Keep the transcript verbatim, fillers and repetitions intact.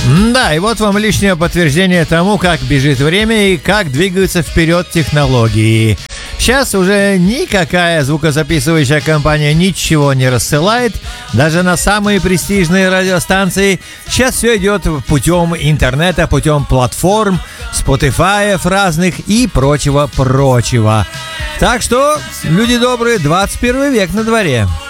Да, и вот вам лишнее подтверждение тому, как бежит время и как двигаются вперед технологии. Сейчас уже никакая звукозаписывающая компания ничего не рассылает, даже на самые престижные радиостанции. Сейчас все идет путем интернета, путем платформ, Spotify разных и прочего-прочего. Так что, люди добрые, двадцать первый век на дворе.